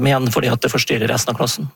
men fordi at det forstyrrer resten av klassen.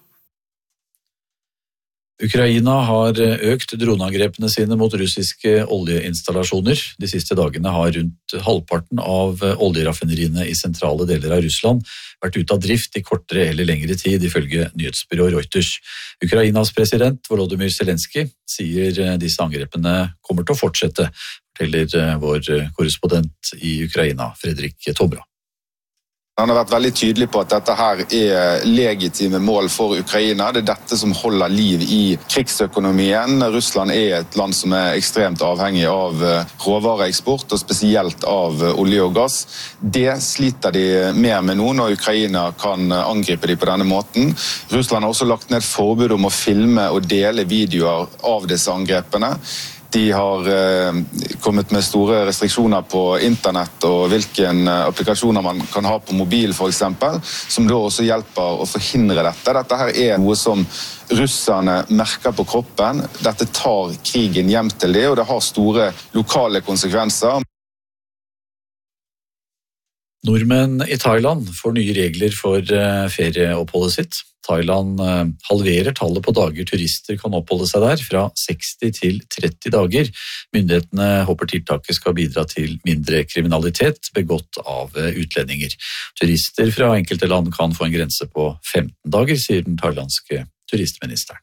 Ukraina har økt droneangrepene sine mot russiske oljeinstallasjoner. De siste dagene har rundt halvparten av oljeraffineriene i sentrale deler av Russland vært ute av drift i kortere eller lengre tid, ifølge nyhetsbyrået Reuters. Ukrainas president Volodymyr Zelensky sier disse angrepene kommer til å fortsette, forteller vår korrespondent i Ukraina, Fredrik Tomra. Han har vært veldig tydelig på at dette her legitime mål for Ukraina. Det dette som holder liv i krigsøkonomien. Russland et land som ekstremt avhengig av råvareeksport, og spesielt av olje og gass. Det sliter de mer med nå når Ukraina kan angripe de på denne måten. Russland har også lagt ned forbud om å filme og dele videoer av disse angrepene. De har kommet med store restriksjoner på internett og hvilke applikasjoner man kan ha på mobil for eksempel, som da også hjelper å forhindre dette. Dette her noe som russerne merker på kroppen. Dette tar krigen hjem til det, og det har store lokale konsekvenser. Nordmenn i Thailand får nye regler for ferieoppholdet sitt. Thailand halverer tallet på dager turister kan oppholde seg der, fra 60 til 30 dager. Myndighetene håper tiltaket skal bidra til mindre kriminalitet begått av utlendinger. Turister fra enkelte land kan få en grense på 15 dager, sier den thailandske turistministeren.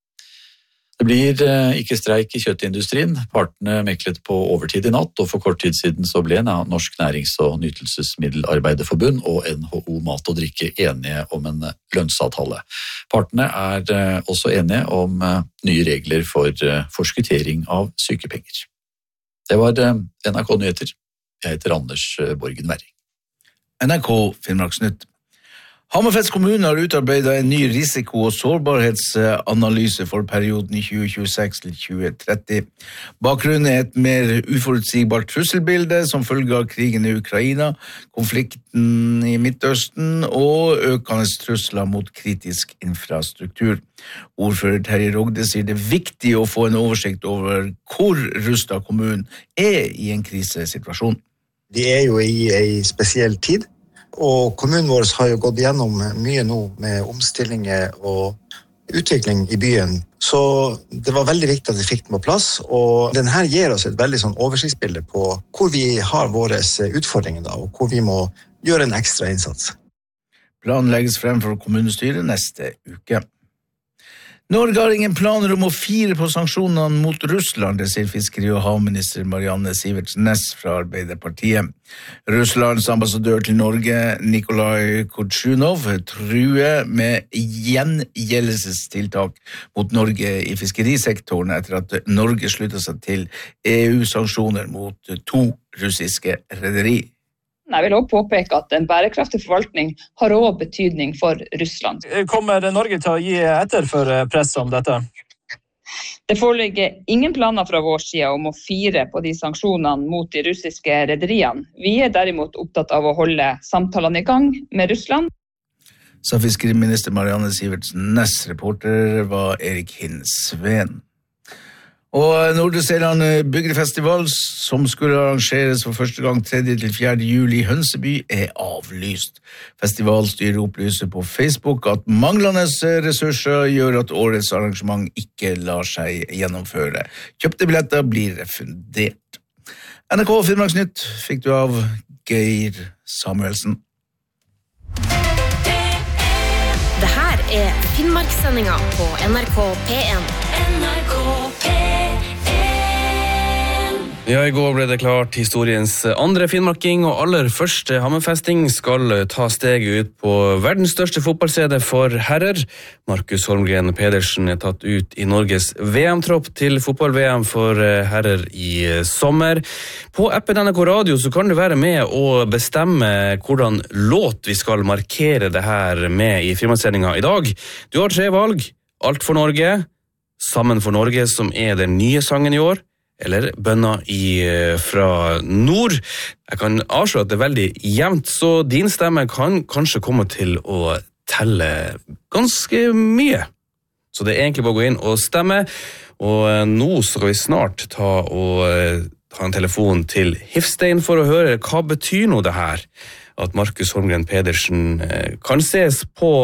Det blir ikke streik i kjøttindustrien. Partene meklet på overtid i natt, og for kort tid siden så ble Norsk Nærings- og Nytelsesmiddelarbeiderforbund og NHO Mat og Drikke enige om en lønnsavtale. Partene også enige om nye regler for forskuttering av sykepenger. Det var NRK Nyheter. Jeg heter Anders Borgen Werring. NRK Finnmarksnytt. Hammerfest kommune har utarbeidet en ny risiko- og sårbarhetsanalyse for perioden 2026 til 2030. Bakgrunnen et mer uforutsigbart trusselbilde som følge av krigen i Ukraina, konflikten i Midtøsten og økende trusler mot kritisk infrastruktur. Ordfører Terje Rogde sier det er viktig å få en oversikt over hvor rustet kommunen i en krisesituasjon. De jo i en spesiell tid. Og kommunen vår har jo gått gjennom mye nå med omstillinger og utvikling i byen. Så det var veldig viktig at vi fikk den på plass, og den her gir oss et veldig oversiktsbilde på hvor vi har våre utfordringer da, og hvor vi må gjøre en ekstra innsats. Planen legges frem for kommunestyret neste uke. Norge har ingen planer om å fire på sanksjonene mot Russland, det sier fiskeri- og havminister Marianne Sivertsen Næss fra Arbeiderpartiet. Russlands ambassadør til Norge, Nikolai Kutjunov, truer med gjengjeldelsestiltak mot Norge i fiskerisektoren etter at Norge sluttet seg til EU-sanksjoner mot 2 russiske rederier. Jeg vil også påpeke at en bærekraftig forvaltning har også betydning for Russland. Kommer Norge til å gi etter for press om dette? Det foreligger ingen planer fra vår side om å fire på de sanksjonene mot de russiske rederiene. Vi derimot opptatt av å holde samtalene i gang med Russland. Sa fiskeriminister Marianne Sivertsen Næss, reporter var Erik Hinsveen. Og Nordre-Zeeland Bygdefestival, som skulle arrangeres for første gang 3. til 4. juli i Hønseby, avlyst. Festivalstyret opplyser på Facebook at manglende ressurser gjør at årets arrangement ikke lar seg gjennomføre. Kjøpte billetter blir refundert. NRK Finnmarksnytt fikk du av Geir Samuelsen. Det her Finnmarkssendingen på NRK P1. NRK P1. Ja, i går ble det klart historiens andre finnmarking, og aller første hammerfesting skal ta steget ut på verdens største fotballscene for herrer. Markus Holmgren Pedersen tatt ut i Norges VM-tropp til fotball-VM for herrer i sommer. På appen NRK Radio så kan du være med og bestemme hvordan låt vi skal markere det her med i finnmarkssendingen i dag. Du har 3 valg. Alt for Norge, Sammen for Norge, som den nye sangen i år, eller Bønna fra nord. Jeg kan avsløre at det veldig jevnt, så din stemme kan kanskje komme til å telle ganske mye. Så det egentlig bare å gå inn og stemme, og nå skal vi snart ta en telefon til Hifstein for å høre hva betyr nå det her, at Markus Holmgren Pedersen kan ses på